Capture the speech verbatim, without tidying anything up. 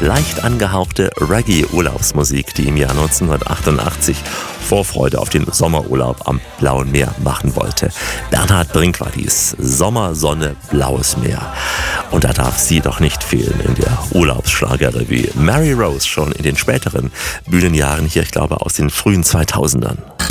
leicht angehauchte Reggae-Urlaubsmusik, die im Jahr neunzehnhundertachtundachtzig Vorfreude auf den Sommerurlaub am Blauen Meer machen wollte. Bernhard Brink war dies. Sommer, Sonne, blaues Meer. Und da darf sie doch nicht fehlen in der Urlaubsschlagerrevue. Mary Rose schon in den späteren Bühnenjahren hier, ich glaube aus den frühen zweitausendern.